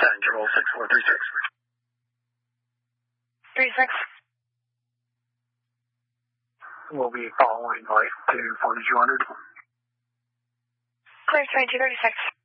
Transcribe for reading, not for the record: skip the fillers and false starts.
Control 6436. 36. We'll be following light to 4200. Clear 2236.